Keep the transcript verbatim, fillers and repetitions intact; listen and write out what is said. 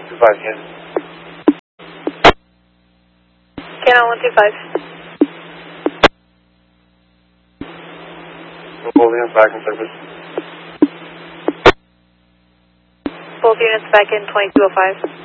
two five, Kansas. Canon one two five. Both units back in service. Both units back in twenty-two oh five.